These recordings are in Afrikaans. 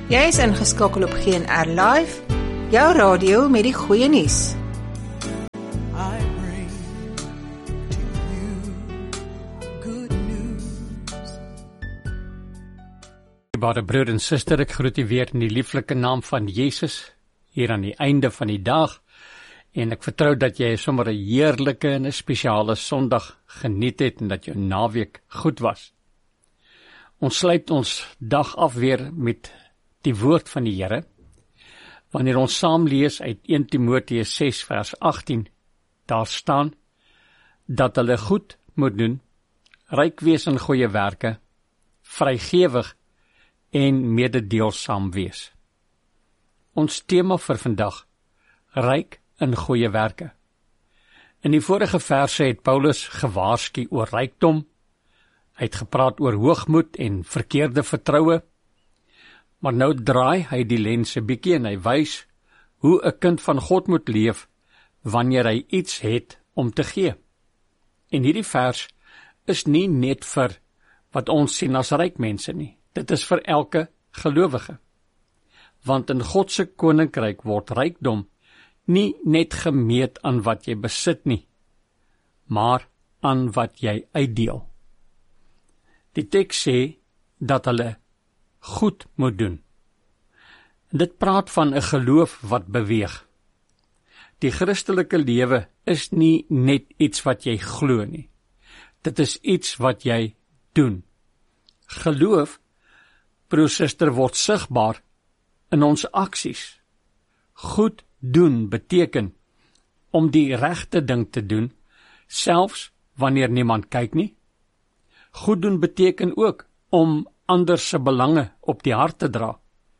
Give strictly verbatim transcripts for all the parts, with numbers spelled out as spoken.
Jy is ingeskakel op G N R Live, jou radio met die goeie nuus. I bring to you good news. Liewe broer en suster, ek groet u weer in die lieflike naam van Jesus, hier aan die einde van die dag, en ek vertrou dat jy sommer 'n heerlike en 'n spesiale Sondag geniet het, en dat jou naweek goed was. Ons sluit ons dag af weer met die woord van die Here, wanneer ons saam lees uit Eerste Timoteus ses vers agttien, daar staan, dat hulle goed moet doen, ryk wees in goeie werke, vrygewig en mededeelsaam wees. Ons tema vir vandag, ryk in goeie werke. In die vorige verse het Paulus gewaarsku oor rykdom, hy het gepraat oor hoogmoed en verkeerde vertroue, maar nou draai hy die lens 'n bietjie en hy wys hoe 'n kind van God moet leef wanneer hy iets het om te gee. En hierdie vers is nie net vir wat ons sien as ryk mense nie, dit is vir elke gelowige. Want in God se koninkryk word rykdom nie net gemeet aan wat jy besit nie, maar aan wat jy uitdeel. Die teks sê dat hulle goed moet doen. Dit praat van 'n geloof wat beweeg. Die Christelike lewe is nie net iets wat jy glo nie. Dit is iets wat jy doen. Geloof, broer suster, word sigbaar in ons aksies. Goed doen beteken om die regte ding te doen, selfs wanneer niemand kyk nie. Goed doen beteken ook om ander se belange op die hart te dra.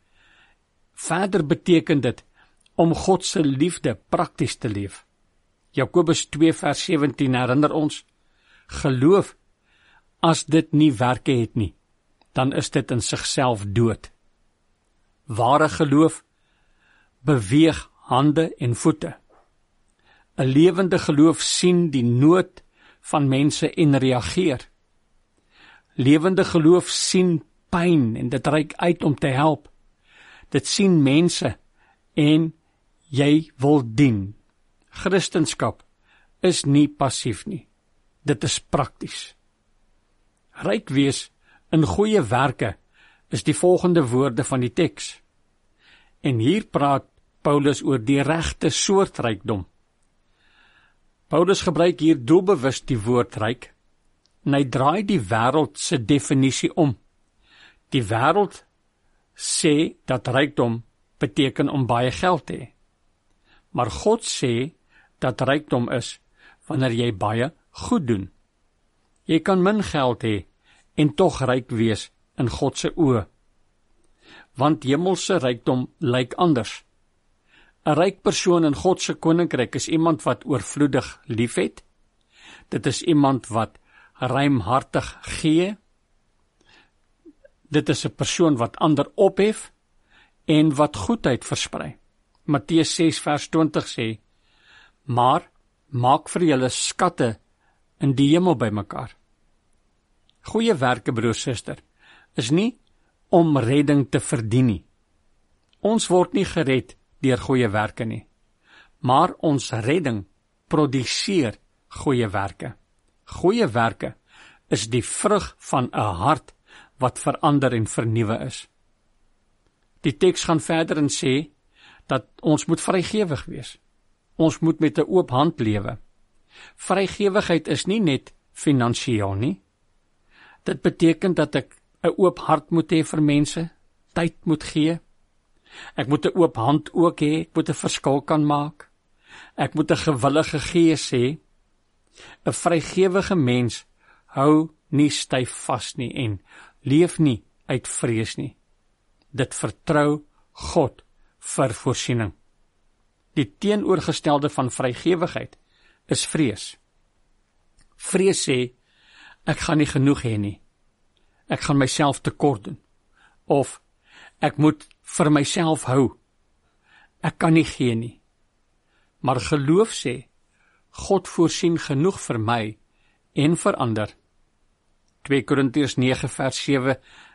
Verder beteken dit om God se liefde prakties te leef. Jakobus twee vers sewentien herinner ons, geloof, as dit nie werke het nie, dan is dit in sigself dood. Ware geloof beweeg hande en voete. 'n Lewende geloof sien die nood van mense en reageer. Lewende geloof sien pyn en dit reik uit om te help. Dit sien mense en jy wil dien. Christendom is nie passief nie. Dit is prakties. Ryk wees in goeie werke is die volgende woorde van die teks. En hier praat Paulus oor die regte soort rykdom. Paulus gebruik hier doelbewus die woord ryk, en hy draai die wêreld se definisie om. Die wêreld sê dat rykdom beteken om baie geld te hê. Maar God sê dat rykdom is wanneer jy baie goed doen. Jy kan min geld hê en tog ryk wees in God se oë. Want hemelse rykdom lyk anders. 'n Ryk persoon in God se koninkryk is iemand wat oorvloedig liefhet. Dit is iemand wat ruimhartig gee. Dit is 'n persoon wat ander ophef en wat goedheid versprei. Matteus ses vers twintig sê, maar maak vir julle skatte in die hemel bymekaar. Goeie werke, broer, suster, is nie om redding te verdien nie. Ons word nie gered deur goeie werke nie, maar ons redding produseer goeie werke. Goeie werke is die vrug van 'n hart wat verander en vernuwe is. Die teks gaan verder en sê dat ons moet vrygewig wees. Ons moet met 'n oop hand lewe. Vrygewigheid is nie net finansiëel nie. Dit beteken dat ek 'n oop hart moet hê vir mense, tyd moet gee. Ek moet 'n oop hand ook hê, ek moet 'n verskil kan maak. Ek moet 'n gewillige gees hê. 'n Vrygewige mens hou nie styf vas nie en leef nie uit vrees nie. Dit vertrou God vir voorsiening. Die teenoorgestelde van vrygewigheid is vrees. Vrees sê, ek gaan nie genoeg hê nie. Ek gaan myself tekort doen. Of, ek moet vir myself hou. Ek kan nie gee nie. Maar geloof sê, God voorsien genoeg vir my en vir ander. twee Korintiërs nege vers sewe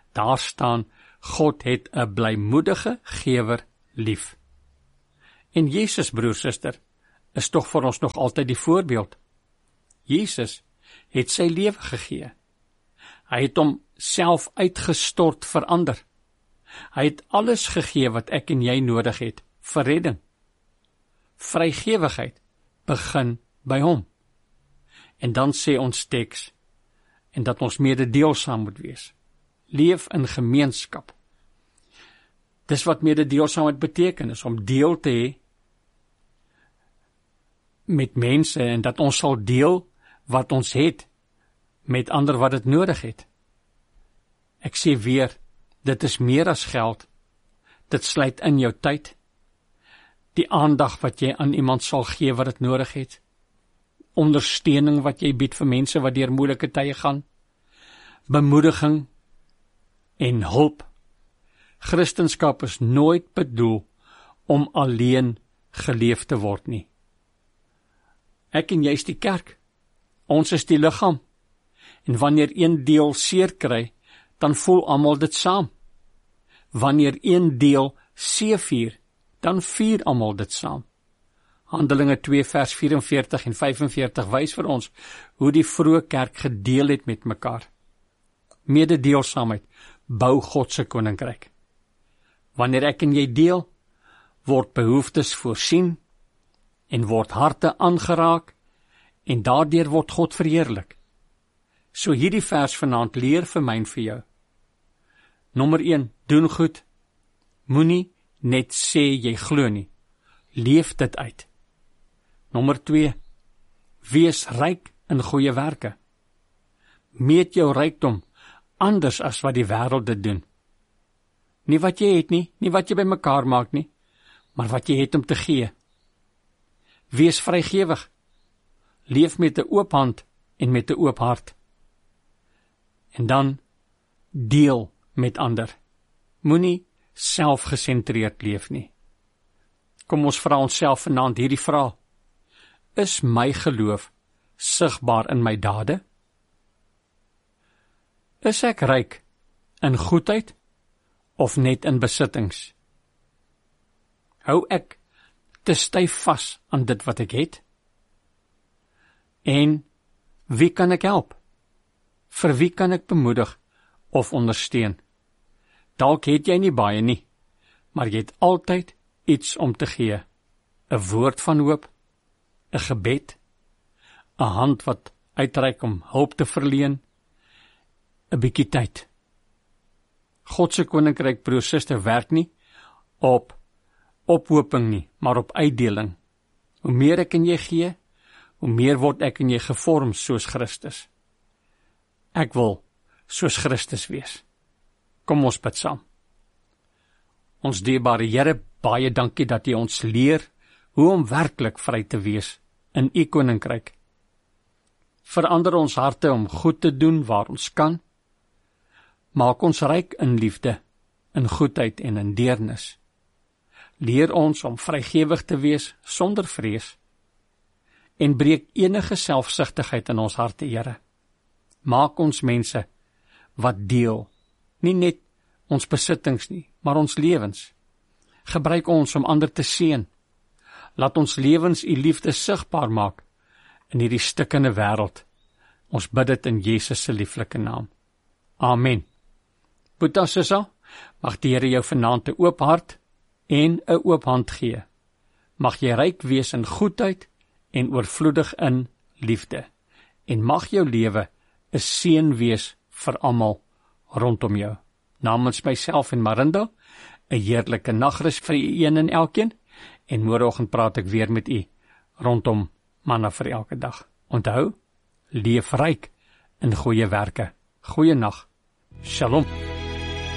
Daar staan, God het 'n blymoedige gewer lief. En Jesus, broer, suster, is tog vir ons nog altyd die voorbeeld. Jesus het sy lewe gegee. Hy het hom self uitgestort vir ander. Hy het alles gegee wat ek en jy nodig het vir redding. Vrygewigheid begin by hom. En dan sê ons teks, en dat ons mededeelsaam moet wees. Leef in gemeenskap. Dis wat mededeelsaamheid beteken, is om deel te hê met mense, en dat ons sal deel wat ons het met ander wat dit nodig het. Ek sê weer, dit is meer as geld. Dit sluit in jou tyd, die aandag wat jy aan iemand sal gee wat dit nodig het, ondersteuning wat jy bied vir mense wat deur moeilike tye gaan, bemoediging en hulp. Christendom is nooit bedoel om alleen geleef te word nie. Ek en jy is die kerk. Ons is die liggaam. En wanneer een deel seer kry, dan voel almal dit saam. Wanneer een deel seëvier, dan vier almal dit saam. Handelinge twee vers vyf-en-veertig en vyf-en-veertig wys vir ons hoe die vroeë kerk gedeel het met mekaar. Mededeelsaamheid bou God se koninkryk. Wanneer ek en jy deel, word behoeftes voorsien en word harte aangeraak en daardeur word God verheerlik. So hierdie vers vanaand leer vir my en vir jou. Nommer een, doen goed. Moenie net sê jy glo nie. Leef dit uit. Nommer twee, wees ryk in goeie werke. Meet jou rykdom anders as wat die wêreld dit doen. Nie wat jy het nie, nie wat jy bymekaar maak nie, maar wat jy het om te gee. Wees vrygewig. Leef met 'n oop hand en met 'n oop hart. En dan deel met ander. Moenie selfgesentreerd leef nie. Kom ons vra onsself vanaand hierdie vraag. Is my geloof sigbaar in my dade? Is ek ryk in goedheid of net in besittings? Hou ek te styf vas aan dit wat ek het? En wie kan ek help? Vir wie kan ek bemoedig of ondersteun? Dalk het jy nie baie nie, maar jy het altyd iets om te gee. 'n Woord van hoop, 'n gebed, 'n hand wat uitreik om hulp te verleen, 'n bietjie tyd. God se koninkryk, broer, suster, werk nie op ophoping nie, maar op uitdeling. Hoe meer ek en jy gee, hoe meer word ek en jy gevorm soos Christus. Ek wil soos Christus wees. Kom ons bid saam. Ons dierbare Here, baie dankie dat U ons leer hoe om werklik vry te wees in U koninkryk. Verander ons harte om goed te doen waar ons kan. Maak ons ryk in liefde, in goedheid en in deernis. Leer ons om vrygewig te wees sonder vrees en breek enige selfsugtigheid in ons harte, Here. Maak ons mense wat deel, nie net ons besittings nie, maar ons lewens. Gebruik ons om ander te seën. Laat ons lewens U liefde sigbaar maak in hierdie stikkende wêreld. Ons bid dit in Jesus se lieflike naam. Amen. Boeta Sissa, mag die Here jou vanaand 'n oop hart en 'n oop hand gee. Mag jy ryk wees in goedheid en oorvloedig in liefde. En mag jou lewe 'n seën wees vir almal rondom jou. Namens myself en Marinda, 'n heerlike nagrus vir u een en elkeen, en môreoggend praat ek weer met u rondom manna vir elke dag. Onthou, leef ryk in goeie werke. Goeie nag. Shalom.